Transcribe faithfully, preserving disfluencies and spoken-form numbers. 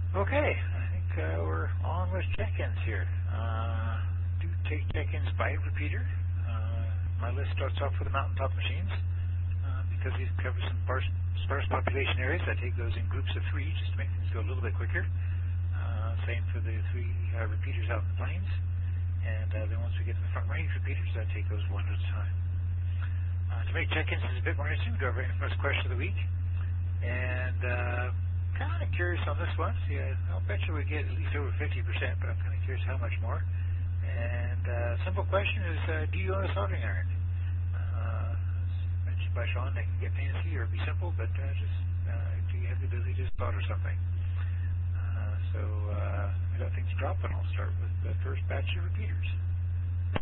Okay, I think uh, we're on with check-ins here. Uh, do take check-ins by repeater. Uh, my list starts off with the mountaintop machines. Uh, because these cover some sparse, sparse population areas, I take those in groups of three just to make things go a little bit quicker. Uh, same for the three uh, repeaters out in the plains. And uh, then once we get to the front range repeaters, I take those one at a time. Uh, to make check-ins is a bit more interesting. We go over infamous question of the week. And uh, kind of curious on this one. See, I, I'll bet you we get at least over fifty percent, but I'm kind of curious how much more. And uh, simple question is, uh, do you own a soldering iron? Uh, as mentioned by Sean, they can get fancy or be simple, but uh, just uh, do you have the ability to just solder something? Uh, so uh, we let things drop, and I'll start with the first batch of repeaters.